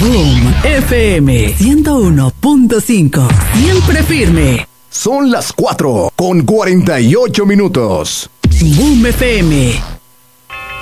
Boom FM 101.5. Siempre firme. Son las 4:48. Boom FM